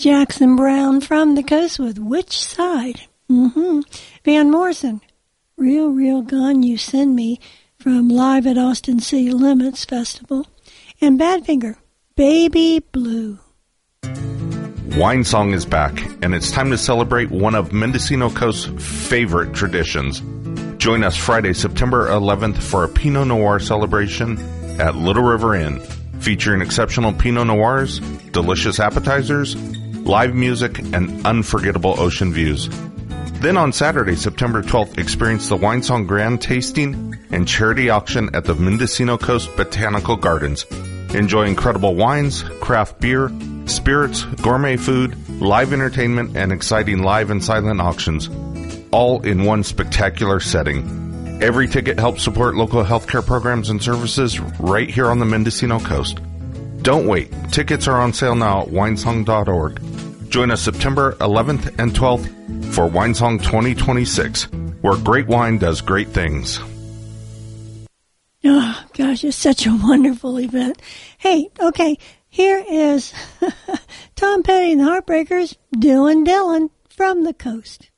Jackson Brown from the coast with Which Side? Van Morrison, Real Gun You Send Me from Live at Austin City Limits Festival. And Badfinger, Baby Blue. Wine Song is back, and it's time to celebrate one of Mendocino Coast's favorite traditions. Join us Friday, September 11th for a Pinot Noir celebration at Little River Inn, featuring exceptional Pinot Noirs, delicious appetizers, live music, and unforgettable ocean views. Then on Saturday, September 12th, experience the Wine Song Grand Tasting and Charity Auction at the Mendocino Coast Botanical Gardens. Enjoy incredible wines, craft beer, spirits, gourmet food, live entertainment, and exciting live and silent auctions, all in one spectacular setting. Every ticket helps support local healthcare programs and services right here on the Mendocino Coast. Don't wait. Tickets are on sale now at winesong.org. Join us September 11th and 12th for Winesong 2026, where great wine does great things. Oh, gosh, it's such a wonderful event. Hey, okay, here is Tom Petty and the Heartbreakers doing Dylan from the coast.